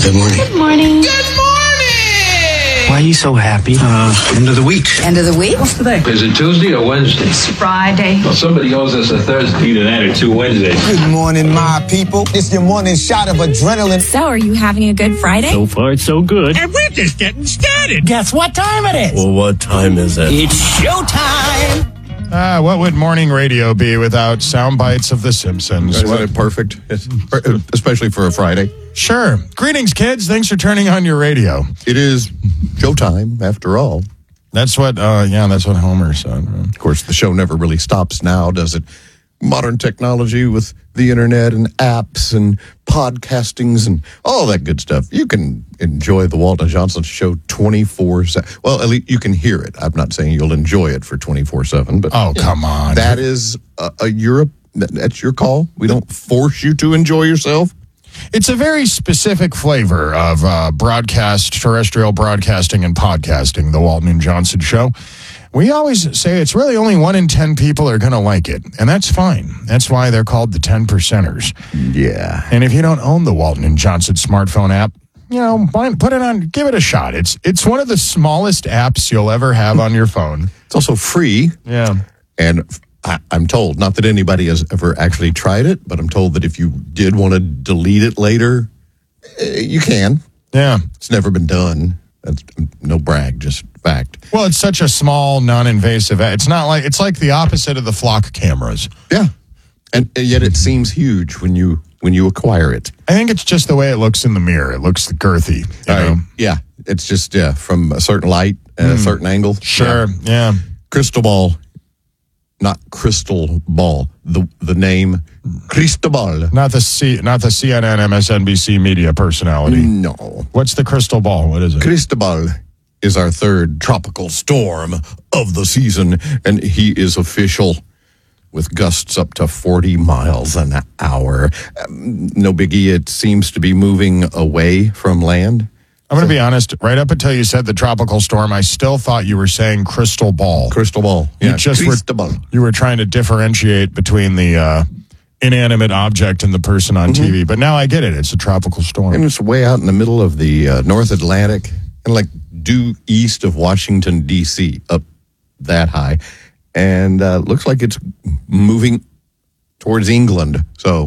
Good morning. Good morning. Good morning! Why are you so happy? End of the week. End of the week? What's today? Is it Tuesday or Wednesday? It's Friday. Well, somebody owes us a Thursday. Either that or 2 Wednesdays. Good morning, my people. It's your morning shot of adrenaline. So, are you having a good Friday? So far, it's so good. And we're just getting started. Guess what time it is? Well, what time is it? It's showtime. What would morning radio be without sound bites of The Simpsons? Isn't it perfect? Especially for a Friday. Sure. Greetings, kids. Thanks for turning on your radio. It is showtime, after all. That's what Homer said. Of course, the show never really stops now, does it? Modern technology with the internet and apps and podcastings and all that good stuff. You can enjoy the Walton Johnson Show 24/7. Well, at least you can hear it. I'm not saying you'll enjoy it for 24/7, but come on. That is that's your call. We don't force you to enjoy yourself. It's a very specific flavor of terrestrial broadcasting and podcasting, the Walton and Johnson Show. We always say it's really only 1 in 10 people are going to like it, and that's fine. That's why they're called the 10%ers. Yeah. And if you don't own the Walton and Johnson smartphone app, put it on, give it a shot. It's one of the smallest apps you'll ever have on your phone. It's also free. Yeah. And I'm told, not that anybody has ever actually tried it, but I'm told that if you did want to delete it later, you can. Yeah. It's never been done. That's no brag, just fact. Well, it's such a small, non-invasive. It's like the opposite of the flock cameras. Yeah. And yet it seems huge when you acquire it. I think it's just the way it looks in the mirror. It looks girthy. You know? Yeah. It's just, from a certain light and a certain angle. Sure. Yeah. Crystal ball. Not crystal ball. The name Cristobal. Not the CNN, MSNBC media personality. No. What's the crystal ball? What is it? Cristobal is our third tropical storm of the season, and he is official with gusts up to 40 miles an hour. No biggie. It seems to be moving away from land. I'm going to be honest. Right up until you said the tropical storm, I still thought you were saying crystal ball. Crystal ball. Yeah, you were trying to differentiate between the inanimate object and the person on TV. But now I get it. It's a tropical storm. And it's way out in the middle of the North Atlantic and like due east of Washington, D.C., up that high. And looks like it's moving towards England. So,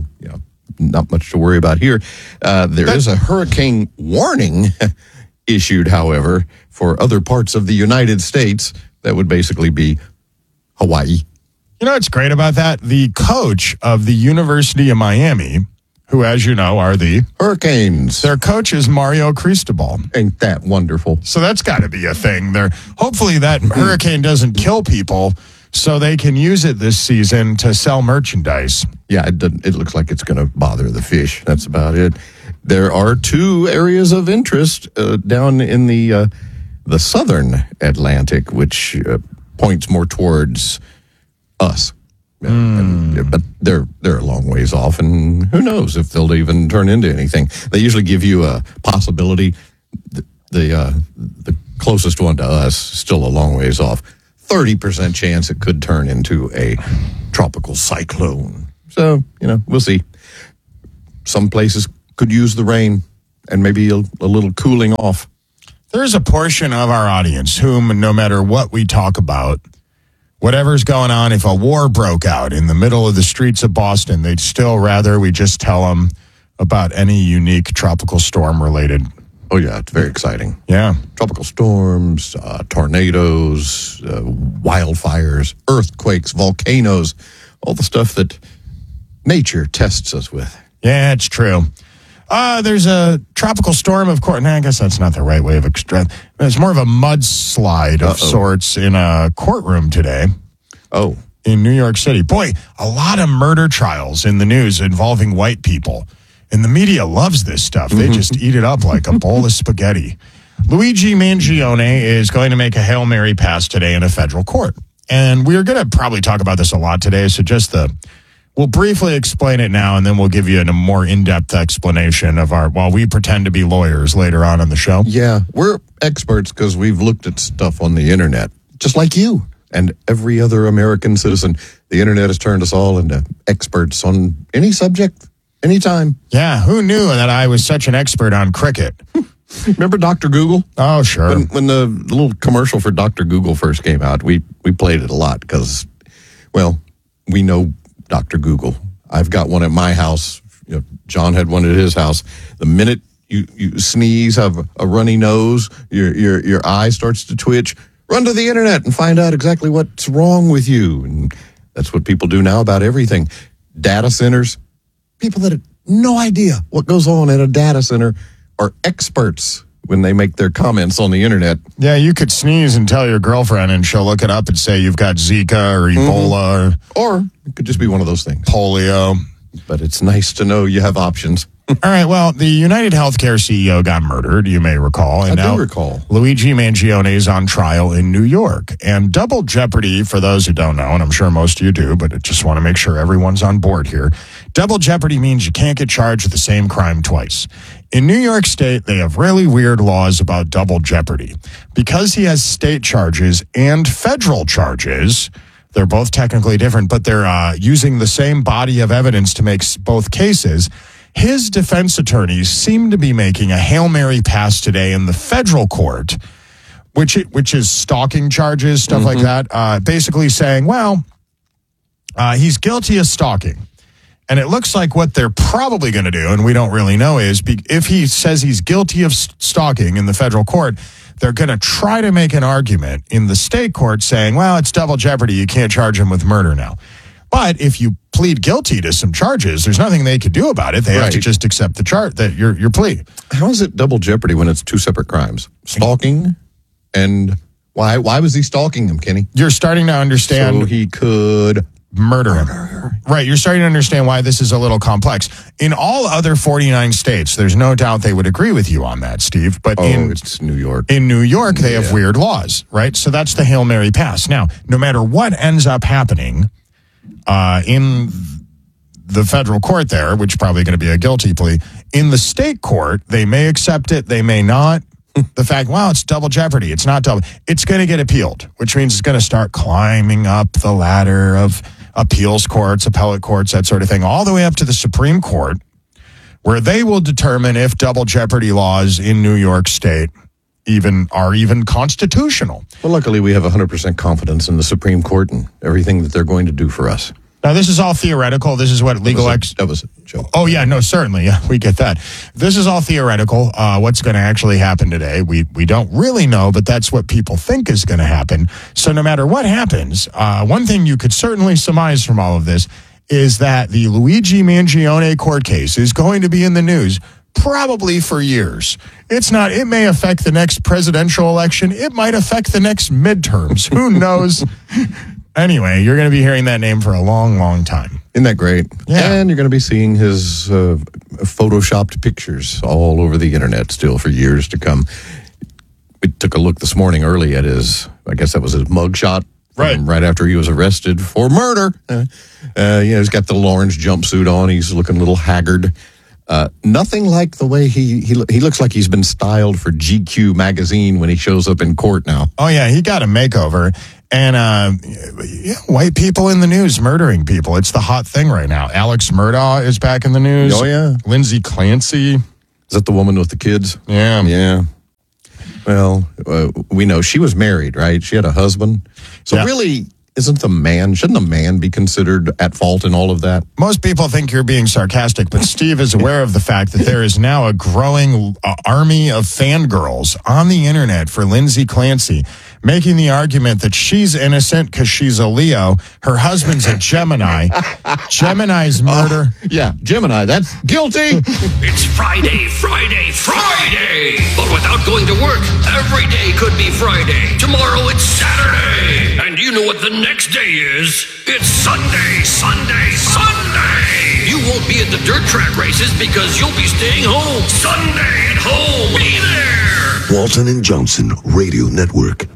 not much to worry about here. There is a hurricane warning issued, however, for other parts of the United States. That would basically be Hawaii. You know what's great about that? The coach of the University of Miami, who, as you know, are the Hurricanes. Their coach is Mario Cristobal. Ain't that wonderful? So that's got to be a thing. Hopefully that hurricane doesn't kill people, so they can use it this season to sell merchandise. Yeah, it looks like it's going to bother the fish. That's about it. There are 2 areas of interest down in the southern Atlantic, which points more towards us. But they're a long ways off, and who knows if they'll even turn into anything. They usually give you a possibility. The closest one to us, still a long ways off. 30% chance it could turn into a tropical cyclone. So, we'll see. Some places could use the rain and maybe a little cooling off. There's a portion of our audience whom, no matter what we talk about, whatever's going on, if a war broke out in the middle of the streets of Boston, they'd still rather we just tell them about any unique tropical storm related. Oh, yeah, it's very exciting. Yeah. Tropical storms, tornadoes, wildfires, earthquakes, volcanoes, all the stuff that nature tests us with. Yeah, it's true. There's a tropical storm, of course. I guess that's not the right way of expressing. It's more of a mudslide of sorts in a courtroom today. Oh. In New York City. Boy, a lot of murder trials in the news involving white people. And the media loves this stuff. They just eat it up like a bowl of spaghetti. Luigi Mangione is going to make a Hail Mary pass today in a federal court. And we're going to probably talk about this a lot today. So we'll briefly explain it now, and then we'll give you a more in-depth explanation of while we pretend to be lawyers later on in the show. Yeah, we're experts because we've looked at stuff on the internet, just like you and every other American citizen. The internet has turned us all into experts on any subject, anytime. Yeah, who knew that I was such an expert on cricket? Remember Dr. Google? Oh, sure. When the little commercial for Dr. Google first came out, we played it a lot because, well, we know Dr. Google. I've got one at my house. You know, John had one at his house. The minute you sneeze, have a runny nose, your eye starts to twitch, run to the internet and find out exactly what's wrong with you. And that's what people do now about everything. Data centers, people that have no idea what goes on in a data center are experts when they make their comments on the internet. Yeah, you could sneeze and tell your girlfriend, and she'll look it up and say you've got Zika or Ebola or it could just be one of those things. Polio. But it's nice to know you have options. All right, well, the United Healthcare CEO got murdered, you may recall. And I now do recall. Luigi Mangione is on trial in New York. And double jeopardy, for those who don't know, and I'm sure most of you do, but I just want to make sure everyone's on board here. Double jeopardy means you can't get charged with the same crime twice. In New York State, they have really weird laws about double jeopardy. Because he has state charges and federal charges, they're both technically different, but they're using the same body of evidence to make both cases. His defense attorneys seem to be making a Hail Mary pass today in the federal court, which is stalking charges, stuff like that, basically saying, well, he's guilty of stalking. And it looks like what they're probably going to do, and we don't really know, is if he says he's guilty of stalking in the federal court, they're going to try to make an argument in the state court saying, well, it's double jeopardy. You can't charge him with murder now. But if you plead guilty to some charges, there's nothing they could do about it. They have to just accept your plea. How is it double jeopardy when it's two separate crimes? Stalking and why was he stalking him, Kenny? You're starting to understand. So he could murder him. Right. You're starting to understand why this is a little complex. In all other 49 states, there's no doubt they would agree with you on that, Steve. But it's New York. In New York, they have weird laws, right? So that's the Hail Mary pass. Now, no matter what ends up happening in the federal court there, which is probably going to be a guilty plea, in the state court, they may accept it, they may not. The fact, well, it's double jeopardy. It's not double. It's going to get appealed, which means it's going to start climbing up the ladder of appeals courts, appellate courts, that sort of thing, all the way up to the Supreme Court, where they will determine if double jeopardy laws in New York State are even constitutional. Well, luckily, we have 100% confidence in the Supreme Court and everything that they're going to do for us. Now, this is all theoretical. This is what legal... That was a joke. Oh, yeah, no, certainly. Yeah, we get that. This is all theoretical. What's going to actually happen today, we don't really know, but that's what people think is going to happen. So no matter what happens, one thing you could certainly surmise from all of this is that the Luigi Mangione court case is going to be in the news probably for years. It may affect the next presidential election. It might affect the next midterms. Who knows? Anyway, you're going to be hearing that name for a long, long time. Isn't that great? Yeah. And you're going to be seeing his photoshopped pictures all over the internet still for years to come. We took a look this morning early at his, I guess that was his mugshot. Right after he was arrested for murder. He's got the orange jumpsuit on. He's looking a little haggard. Nothing like the way he looks like he's been styled for GQ magazine when he shows up in court now. Oh, yeah, he got a makeover. And white people in the news murdering people. It's the hot thing right now. Alex Murdaugh is back in the news. Oh, yeah. Lindsay Clancy. Is that the woman with the kids? Yeah. Yeah. Well, we know she was married, right? She had a husband. So really, shouldn't the man be considered at fault in all of that? Most people think you're being sarcastic, but Steve is aware of the fact that there is now a growing army of fangirls on the internet for Lindsay Clancy, making the argument that she's innocent because she's a Leo. Her husband's a Gemini. Gemini's murder. Gemini, that's guilty. It's Friday. But without going to work, every day could be Friday. Tomorrow it's Saturday. And you know what the next day is? It's Sunday. You won't be at the dirt track races because you'll be staying home. Sunday at home. Be there. Walton and Johnson Radio Network.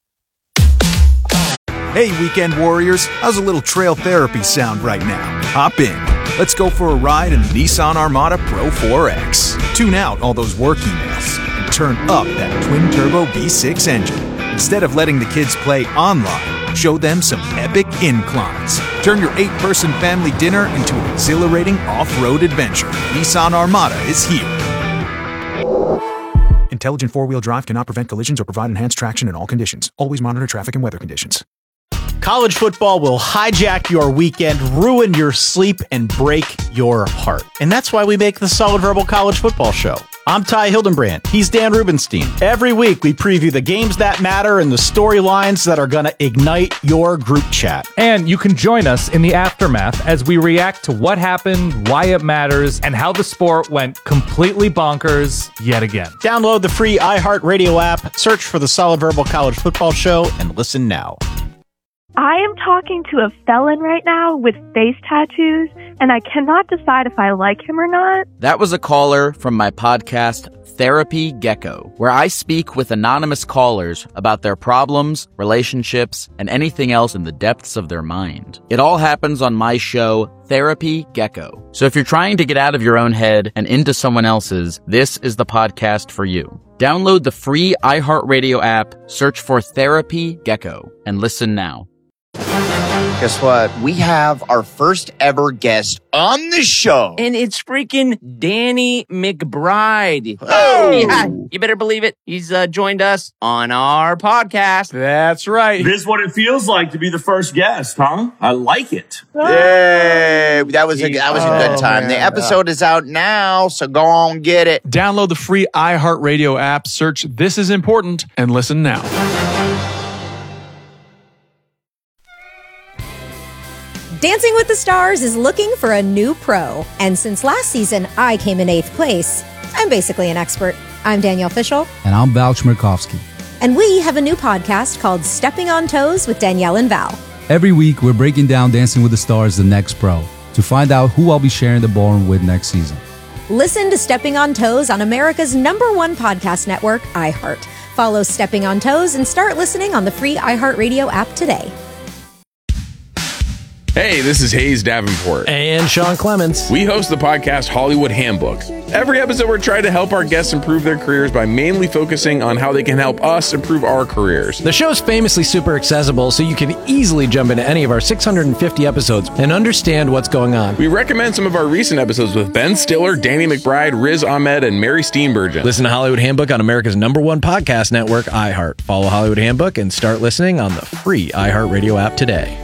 Hey, weekend warriors, how's a little trail therapy sound right now? Hop in. Let's go for a ride in the Nissan Armada Pro 4X. Tune out all those work emails and turn up that twin-turbo V6 engine. Instead of letting the kids play online, Show them some epic inclines. Turn your 8-person family dinner into an exhilarating off-road adventure. Nissan Armada is here. Intelligent four-wheel drive cannot prevent collisions or provide enhanced traction in all conditions. Always monitor traffic and weather conditions. College football will hijack your weekend, ruin your sleep, and break your heart. And that's why we make the Solid Verbal College Football Show. I'm Ty Hildenbrand. He's Dan Rubenstein. Every week, we preview the games that matter and the storylines that are going to ignite your group chat. And you can join us in the aftermath as we react to what happened, why it matters, and how the sport went completely bonkers yet again. Download the free iHeartRadio app, search for the Solid Verbal College Football Show, and listen now. I am talking to a felon right now with face tattoos, and I cannot decide if I like him or not. That was a caller from my podcast, Therapy Gecko, where I speak with anonymous callers about their problems, relationships, and anything else in the depths of their mind. It all happens on my show, Therapy Gecko. So if you're trying to get out of your own head and into someone else's, this is the podcast for you. Download the free iHeartRadio app, search for Therapy Gecko, and listen now. Guess what? We have our first ever guest on the show. And it's freaking Danny McBride. Oh! Yeah, you better believe it. He's joined us on our podcast. That's right. This is what it feels like to be the first guest, huh? I like it. Yay! That was a good time. Man. The episode is out now, so go on get it. Download the free iHeartRadio app, search This Is Important, and listen now. Dancing with the Stars is looking for a new pro. And since last season, I came in 8th place. I'm basically an expert. I'm Danielle Fishel. And I'm Val Chmerkovsky. And we have a new podcast called Stepping on Toes with Danielle and Val. Every week, we're breaking down Dancing with the Stars, the next pro, to find out who I'll be sharing the ballroom with next season. Listen to Stepping on Toes on America's #1 podcast network, iHeart. Follow Stepping on Toes and start listening on the free iHeartRadio app today. Hey, this is Hayes Davenport. And Sean Clements. We host the podcast Hollywood Handbook. Every episode, we're trying to help our guests improve their careers by mainly focusing on how they can help us improve our careers. The show's famously super accessible, so you can easily jump into any of our 650 episodes and understand what's going on. We recommend some of our recent episodes with Ben Stiller, Danny McBride, Riz Ahmed, and Mary Steenburgen. Listen to Hollywood Handbook on America's #1 podcast network, iHeart. Follow Hollywood Handbook and start listening on the free iHeartRadio app today.